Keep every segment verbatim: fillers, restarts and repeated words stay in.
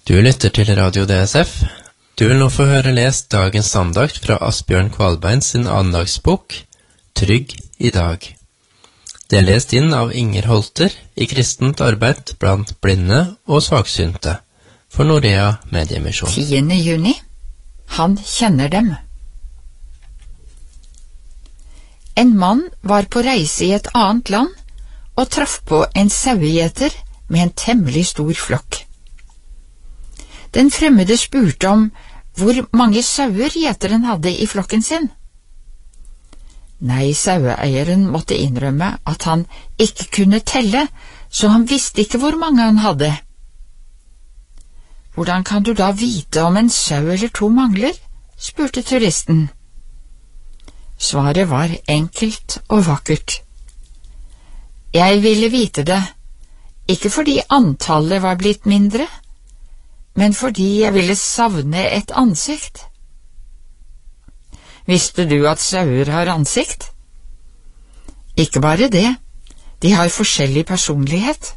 Du lytter til Radio D S F. Du vil nå få høre lest dagens andakt fra Asbjørn Kvalbein sin andagsbok, Trygg i dag. Det er lest inn av Inger Holter i kristent arbeid blant blinde og svaksynte for Norea Mediemisjon. tiende juni. Han kjenner dem. En mann var på reise i et annet land og traff på en sauegjeter med en temmelig stor flokk. Den fremmede spurte om hvor mange sauer gjeteren hadde i flokken sin. Nei, saueeieren måtte innrømme at han ikke kunne telle, så han visste ikke hvor mange han hadde. Hvordan kan du da vite om en sau eller to mangler? Spurte turisten. Svaret var enkelt og vakkert. Jeg ville vite det, ikke fordi antallet var blitt mindre, men fordi jeg ville savne et ansikt. Visste du at sauer har ansikt? Ikke bare det, de har forskjellig personlighet.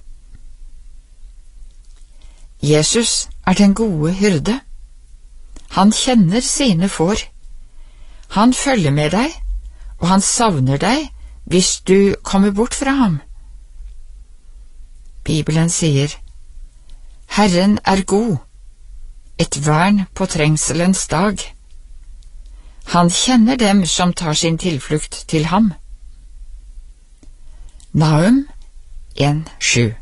Jesus er den gode hyrde. Han kjenner sine får. Han følger med deg, og han savner deg hvis du kommer bort fra ham. Bibelen sier, Herren er god, et vern på trengselens dag. Han kjenner dem som tar sin tilflukt til ham. Nahum en sju.